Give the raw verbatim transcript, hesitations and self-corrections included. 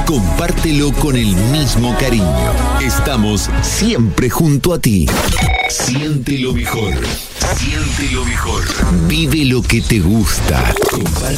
compártelo con el mismo cariño. Estamos siempre junto a ti. Siente lo mejor. Siente lo mejor. Vive lo que te gusta. Comparte